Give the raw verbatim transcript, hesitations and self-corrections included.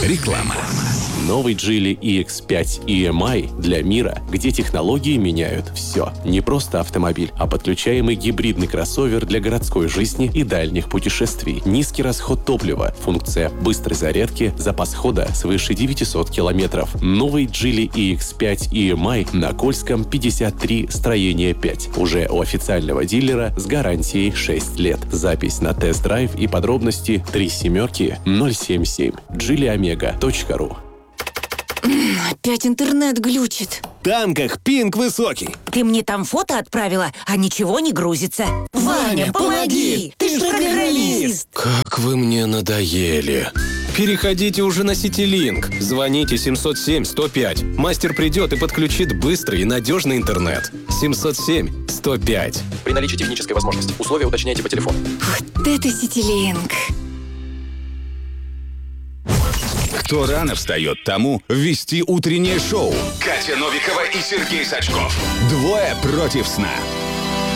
Реклама. Новый Geely и икс пять и эм ай для мира, где технологии меняют все. Не просто автомобиль, а подключаемый гибридный кроссовер для городской жизни и дальних путешествий. Низкий расход топлива, функция быстрой зарядки, запас хода свыше девятьсот километров. Новый Geely и икс пять и эм ай на Кольском пятьдесят три, строение пять. Уже у официального дилера с гарантией шесть лет. Запись на тест-драйв и подробности три семерки ноль семь семь. джили омега точка ру. Опять интернет глючит. В танках пинг высокий. Ты мне там фото отправила, а ничего не грузится. Ваня, помоги! Ты ж программист! Как вы мне надоели. Переходите уже на Ситилинк. Звоните семьсот семь сто пять. Мастер придет и подключит быстрый и надежный интернет. семьсот семь сто пять. При наличии технической возможности. Условия уточняйте по телефону. Вот это Ситилинк. Кто рано встает, тому ввести утреннее шоу. Катя Новикова и Сергей Сачков. Двое против сна.